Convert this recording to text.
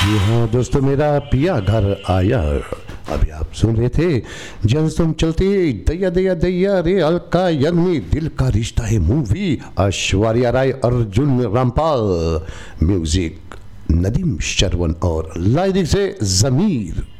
जी हाँ दोस्तों, मेरा पिया घर आया। अभी आप सुन रहे थे जन्स तुम चलती दैया दैया दैया रे अलका याग्निक दिल का रिश्ता है मूवी, ऐश्वर्या राय, अर्जुन रामपाल, म्यूजिक नदीम श्रवण और लाइरिक्स से जमीर।